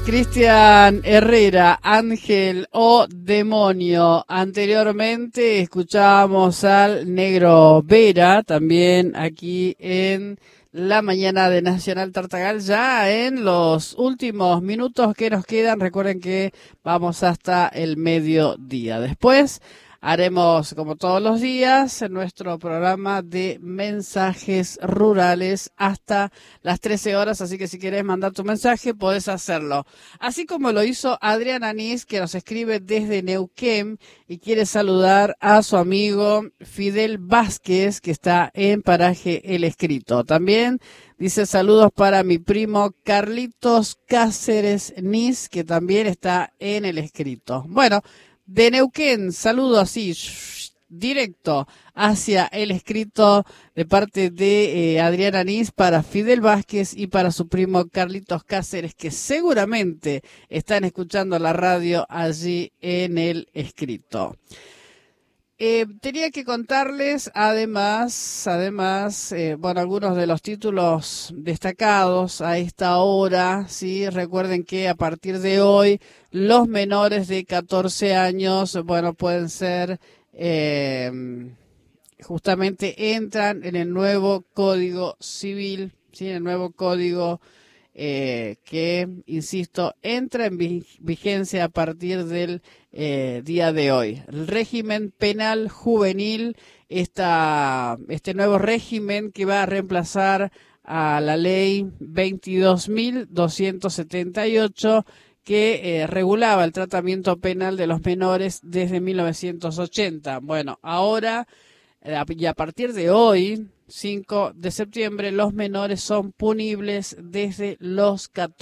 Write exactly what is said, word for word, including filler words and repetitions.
Cristian Herrera, Ángel o Demonio. Anteriormente escuchábamos al Negro Vera, también aquí en la mañana de Nacional Tartagal, ya en los últimos minutos que nos quedan. Recuerden que vamos hasta el mediodía. Después haremos, como todos los días, nuestro programa de mensajes rurales hasta las trece horas, así que si querés mandar tu mensaje, podés hacerlo. Así como lo hizo Adrián Anís, que nos escribe desde Neuquén y quiere saludar a su amigo Fidel Vázquez, que está en Paraje El Escrito. También dice saludos para mi primo Carlitos Cáceres Nis, que también está en El Escrito. Bueno, de Neuquén, saludo así, shh, directo hacia El Escrito de parte de eh, Adrián Anís para Fidel Vázquez y para su primo Carlitos Cáceres, que seguramente están escuchando la radio allí en El Escrito. Eh, tenía que contarles además, además, eh, bueno, algunos de los títulos destacados a esta hora, sí, recuerden que a partir de hoy los menores de catorce años, bueno, pueden ser, eh, justamente entran en el nuevo Código Civil, sí, en el nuevo Código Eh, que, insisto, entra en vigencia a partir del eh, día de hoy. El régimen penal juvenil, esta, este nuevo régimen que va a reemplazar a la ley veintidós mil doscientos setenta y ocho, que eh, regulaba el tratamiento penal de los menores desde mil novecientos ochenta. Bueno, ahora, eh, y a partir de hoy, cinco de septiembre, los menores son punibles desde los catorce